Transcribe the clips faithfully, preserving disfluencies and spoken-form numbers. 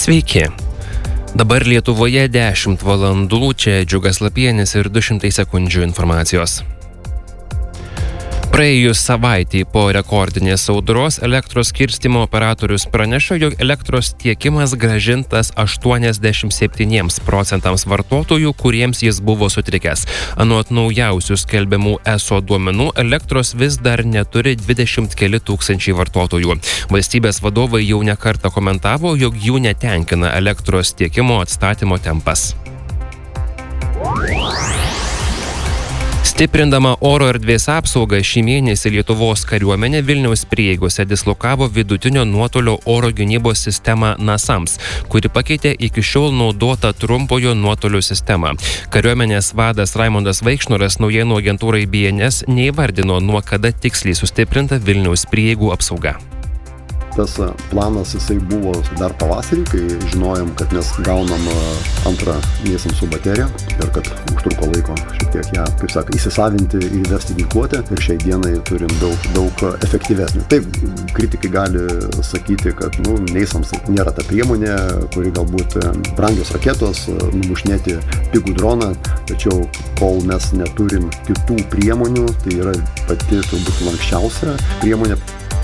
Sveiki. Dabar Lietuvoje dešimt valandų, čia Džiugas Lapienis ir du šimtai sekundžių informacijos. Praėjus savaitį po rekordinės audros elektros skirstymo operatorius praneša, jog elektros tiekimas grąžintas aštuoniasdešimt septyniems procentams vartotojų, kuriems jis buvo sutrikęs. Anot naujausių skelbiamų E S O duomenų, elektros vis dar neturi dvidešimt keli tūkstančiai vartotojų. Valstybės vadovai jau ne kartą komentavo, jog jų netenkina elektros tiekimo atstatymo tempas. Stiprindama oro erdvės apsaugą, šį mėnesį Lietuvos kariuomenė Vilniaus prieigose dislokavo vidutinio nuotolio oro gynybos sistemą NASAMS, kuri pakeitė iki šiol naudotą trumpojo nuotolio sistemą. Kariuomenės vadas Raimondas Vaikšnoras naujienų agentūrai B N S neįvardino, nuo kada tiksliai sustiprinta Vilniaus prieigų apsauga. Tas planas jisai buvo dar pavasarį, kai žinojom, kad mes gaunam antrą NASAMS bateriją ir kad užtruko laiko šiek tiek ją, kaip saka, įsisavinti ir įvesti ginkluotę ir šiai dienai turim daug, daug efektyvesnį. Taip, kritikai gali sakyti, kad nu, NASAMS nėra ta priemonė, kuri galbūt brangios raketos, numušnėti pigų droną, tačiau kol mes neturim kitų priemonių, tai yra pati turbūt lankščiausia priemonė.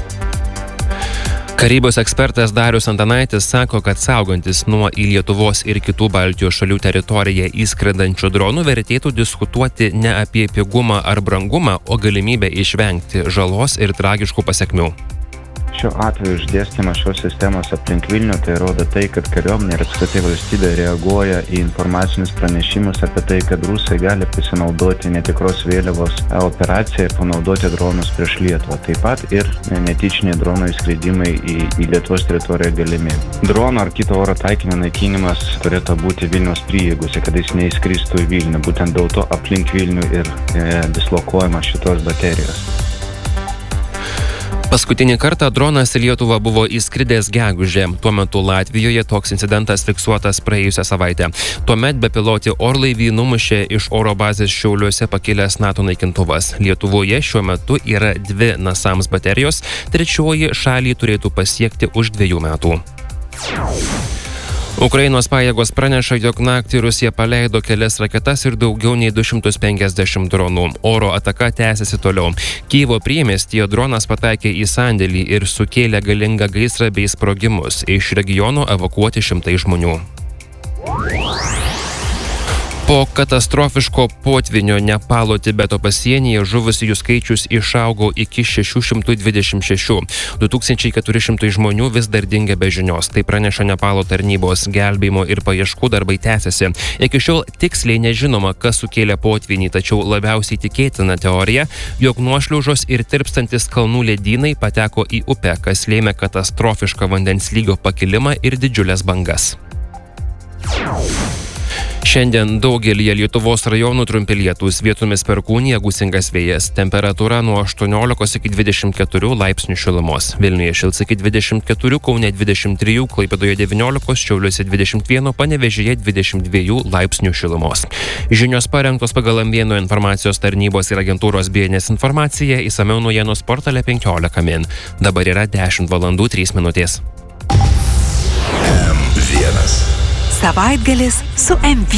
Karybos ekspertas Darius Antanaitis sako, kad saugantis nuo į Lietuvos ir kitų Baltijos šalių teritoriją įskrendančių dronų vertėtų diskutuoti ne apie pigumą ar brangumą, o galimybę išvengti žalos ir tragiškų pasekmių. Šiuo atveju išdėstymas šios sistemos aplink Vilnių tai rodo tai, kad kariuomenė ir apskritai valstybė reaguoja į informacinius pranešimus apie tai, kad rusai gali pasinaudoti netikros vėliavos operaciją ir panaudoti dronus prieš Lietuvą. Taip pat ir netyčiniai dronų įskridimai į, į Lietuvos teritoriją galimi. Drono ar kito oro taikinio naikinimas turėtų būti Vilniaus prieigose, kad jis neįskristų į Vilnių. Būtent dėl to aplink Vilnių ir e, dislokuojama šitos baterijos. Paskutinį kartą dronas į Lietuvą buvo įskridęs gegužę. Tuo metu Latvijoje toks incidentas fiksuotas praėjusią savaitę. Tuomet bepilotį orlaivį numušė iš oro bazės Šiauliuose pakilęs NATO naikintuvas. Lietuvoje šiuo metu yra dvi NASAMS baterijos, trečioji šalį turėtų pasiekti už dviejų metų. Ukrainos pajėgos praneša, jog naktį Rusija paleido kelias raketas ir daugiau nei du šimtus penkiasdešimt dronų. Oro ataka tęsiasi toliau. Kyjivo priemiestyje dronas pataikė į sandėlį ir sukėlė galingą gaisrą bei sprogimus. Iš regiono evakuoti šimtai žmonių. Po katastrofiško potvynio Nepalo Tibeto pasienyje žuvusiųjų skaičius išaugo iki šešių šimtų dvidešimt šešių. du tūkstančiai keturi šimtai žmonių vis dar dingia be žinios. Tai praneša Nepalo tarnybos. Gelbėjimo ir paieškų darbai tęsiasi. Iki šiol tiksliai nežinoma, kas sukėlė potvynį, tačiau labiausiai tikėtina teorija, jog nuošliaužos ir tirpstantis kalnų ledynai pateko į upę, kas lėmė katastrofišką vandens lygio pakilimą ir didžiulės bangas. Šiandien daugelyje Lietuvos rajonų trumpi lietūs, vietomis perkūnija, gūsingas vėjas. Temperatūra nuo aštuoniolikos iki dvidešimt keturių laipsnių šilumos. Vilniuje šils iki dvidešimt keturių, Kaune dvidešimt trijų, Klaipėdoje devyniolikos, Šiauliuose dvidešimt vieno, Panevėžyje dvidešimt dviejų laipsnių šilumos. Žinios parengtos pagal Ambieno informacijos tarnybos ir agentūros B N S informacija, išsamiau naujienos portale penkiolika min. Dabar yra dešimt valandų trys minutės. M vienas. Savaitgalis su M vienas.